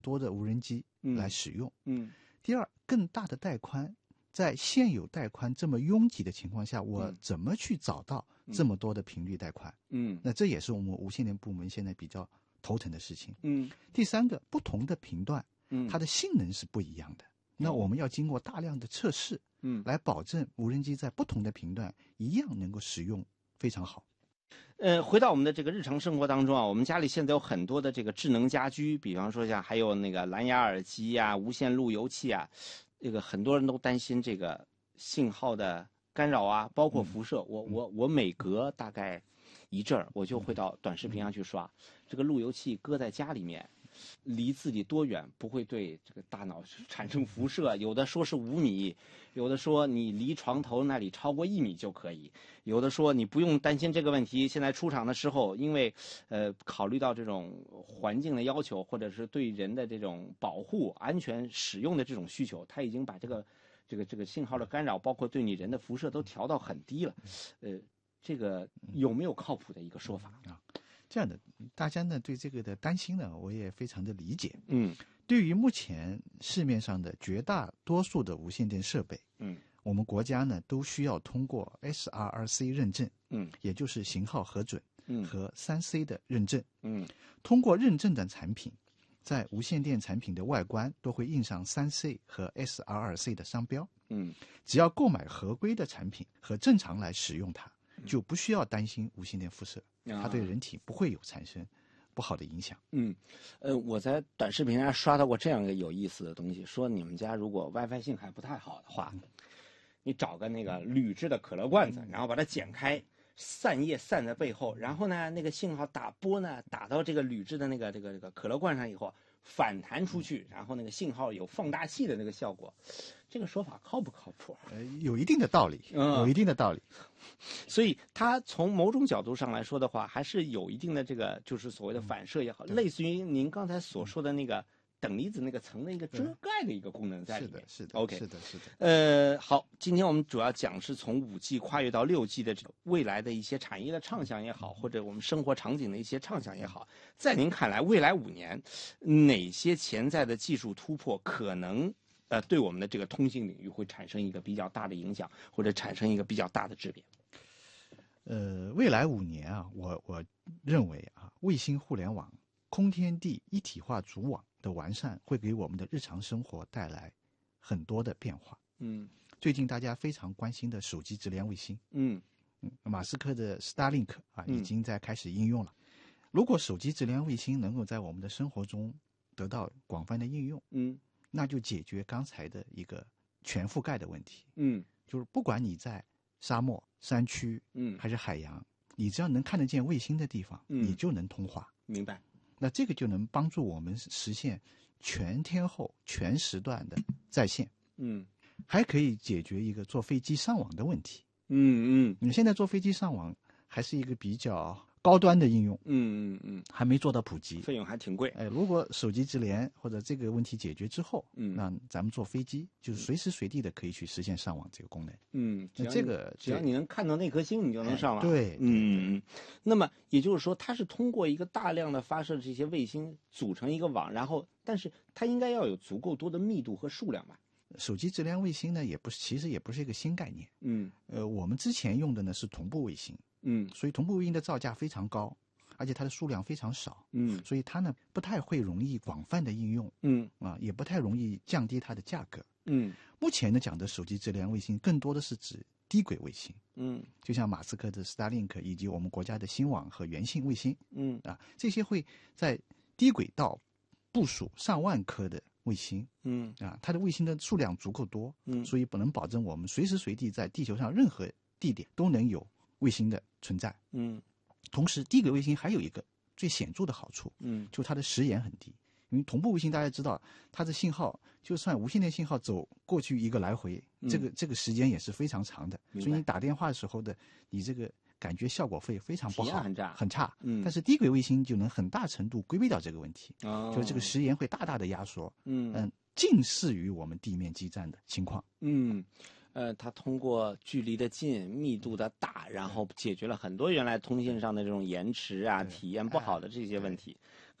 多的无人机来使用。 嗯。 第二，更大的带宽，在现有带宽这么拥挤的情况下，我怎么去找到这么多的频率带宽？那这也是我们无线电部门现在比较头疼的事情。第三个，不同的频段，它的性能是不一样的。那我们要经过大量的测试，来保证无人机在不同的频段一样能够使用非常好。 回到我们的这个日常生活当中啊，我们家里现在有很多的这个智能家居，比方说像还有那个蓝牙耳机啊、无线路由器啊，这个很多人都担心这个信号的干扰啊，包括辐射。我每隔大概一阵儿，我就会到短视频上去刷，这个路由器搁在家里面，离自己多远不会对这个大脑产生辐射？有的说是5米，有的说你离床头那里超过1米就可以，有的说你不用担心这个问题。现在出厂的时候，因为考虑到这种环境的要求，或者是对人的这种保护、安全使用的这种需求，它已经把这个信号的干扰，包括对你人的辐射都调到很低了。这个有没有靠谱的一个说法啊？这样的，大家呢对这个的担心呢，我也非常的理解。 嗯， 对于目前市面上的绝大多数的无线电设备，我们国家呢都需要通过 SRRC 认证，也就是型号核准，和3C 的认证，通过认证的产品，在无线电产品的外观都会印上3C 和 SRRC 的商标，只要购买合规的产品和正常来使用它，就不需要担心无线电辐射，它对人体不会有产生不好的影响。 我在短视频上刷到过这样一个有意思的东西，说你们家如果 WiFi 信还不太好的话，你找个那个铝制的可乐罐子，然后把它剪开，散叶散在背后，然后呢，那个信号打波呢打到这个铝制的这个可乐罐上以后，反弹出去，然后那个信号有放大器的那个效果。这个说法靠不靠谱？ 有一定的道理，有一定的道理。 所以它从某种角度上来说的话，还是有一定的这个就是所谓的反射也好，类似于您刚才所说的那个等离子那个层的一个遮盖的一个功能在里面。 是的 OK， 是的。 好，今天我们主要讲是从5G 跨越到6G 的这个未来的一些产业的畅想也好，或者我们生活场景的一些畅想也好，在您看来，未来5年哪些潜在的技术突破可能对我们的这个通信领域会产生一个比较大的影响，或者产生一个比较大的质变？ 未来5年啊，我认为啊，卫星互联网、空天地一体化组网的完善会给我们的日常生活带来很多的变化。最近大家非常关心的手机直连卫星，马斯克的 Starlink 啊，已经在开始应用了。如果手机直连卫星能够在我们的生活中得到广泛的应用，那就解决刚才的一个全覆盖的问题。就是不管你在沙漠、山区，还是海洋，你只要能看得见卫星的地方，你就能通话。 明白。 那这个就能帮助我们实现全天候、全时段的在线。还可以解决一个坐飞机上网的问题。你现在坐飞机上网还是一个比较高端的应用，还没做到普及， 费用还挺贵。 如果手机直连或者这个问题解决之后，那咱们坐飞机就是随时随地的可以去实现上网这个功能。只要你能看到那颗星，你就能上网。 对。 那么也就是说，它是通过一个大量的发射这些卫星组成一个网，然后，但是它应该要有足够多的密度和数量吧？ 手机直连卫星呢，其实也不是一个新概念。我们之前用的呢是同步卫星。所以同步卫星的造价非常高，而且它的数量非常少。所以它呢不太会容易广泛的应用。也不太容易降低它的价格。目前呢讲的手机直连卫星更多的是指低轨卫星。就像马斯克的 Starlink 以及我们国家的星网和圆信卫星。这些会在低轨道部署上万颗的卫星。它的卫星的数量足够多。所以不能保证我们随时随地在地球上任何地点都能有卫星的存在。同时低轨卫星还有一个最显著的好处，就它的时延很低。因为同步卫星大家知道，它的信号就算无线电信号走过去一个来回，这个时间也是非常长的。所以你打电话的时候的你这个感觉效果会非常不好，很差。但是低轨卫星就能很大程度规避掉这个问题。就这个时延会大大的压缩。近似于我们地面基站的情况。 它通过距离的近、密度的大，然后解决了很多原来通信上的这种延迟啊、体验不好的这些问题。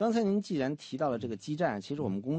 刚才您既然提到了这个基站，其实我们公